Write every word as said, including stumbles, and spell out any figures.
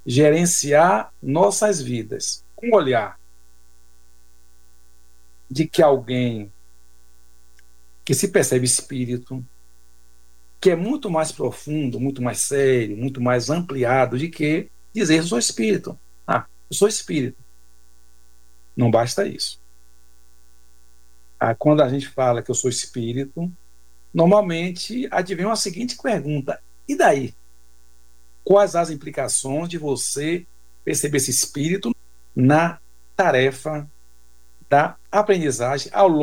gerenciar nossas vidas com o olhar de que alguém que se percebe espírito, que é muito mais profundo, muito mais sério, muito mais ampliado de que dizer eu sou espírito. Ah, eu sou espírito. Não basta isso. Ah, quando a gente fala que eu sou espírito, normalmente advém a seguinte pergunta: e daí? Quais as implicações de você perceber esse espírito na tarefa da aprendizagem ao longo